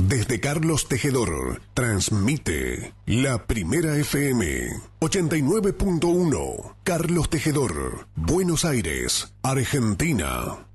Desde Carlos Tejedor, transmite La Primera FM 89.1, Carlos Tejedor, Buenos Aires, Argentina.